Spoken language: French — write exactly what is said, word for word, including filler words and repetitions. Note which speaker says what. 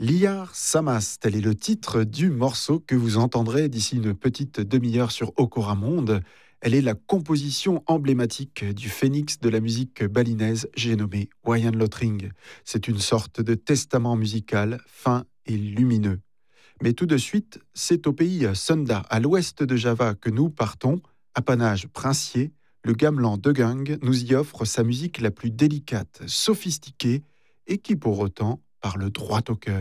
Speaker 1: Liar Samas, tel est le titre du morceau que vous entendrez d'ici une petite demi-heure sur Okora Monde. Elle est la composition emblématique du phénix de la musique balinaise, j'ai nommé Wayan Lothring. C'est une sorte de testament musical fin et lumineux. Mais tout de suite, c'est au pays Sunda, à l'ouest de Java, que nous partons, apanage princier. Le gamelan Degung nous y offre sa musique la plus délicate, sophistiquée et qui pour autant parle droit au cœur.